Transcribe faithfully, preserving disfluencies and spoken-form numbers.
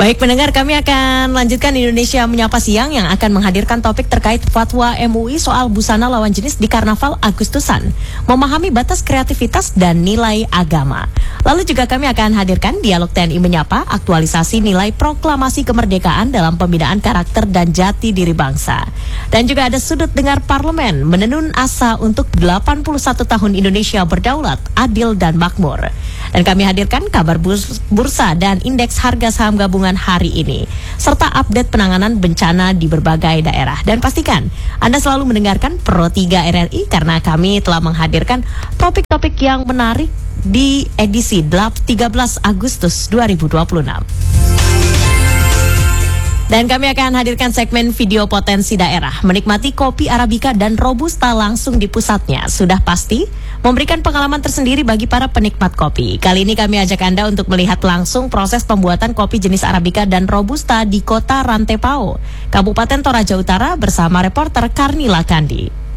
Baik pendengar, kami akan lanjutkan Indonesia Menyapa Siang yang akan menghadirkan topik terkait fatwa M U I soal busana lawan jenis di Karnaval Agustusan, memahami batas kreativitas dan nilai agama. Lalu juga kami akan hadirkan Dialog T N I Menyapa, aktualisasi nilai proklamasi kemerdekaan dalam pembinaan karakter dan jati diri bangsa. Dan juga ada Sudut Dengar Parlemen, menenun asa untuk delapan puluh satu tahun Indonesia berdaulat, adil dan makmur. Dan kami hadirkan kabar bursa dan indeks harga saham gabungan hari ini, serta update penanganan bencana di berbagai daerah. Dan pastikan Anda selalu mendengarkan Pro tiga R R I karena kami telah menghadirkan topik-topik yang menarik di edisi tiga belas Agustus dua ribu dua puluh enam. Dan kami akan hadirkan segmen video potensi daerah, menikmati kopi Arabica dan Robusta langsung di pusatnya. Sudah pasti memberikan pengalaman tersendiri bagi para penikmat kopi. Kali ini kami ajak Anda untuk melihat langsung proses pembuatan kopi jenis Arabica dan Robusta di kota Rantepao, Kabupaten Toraja Utara bersama reporter Karnila Kandi.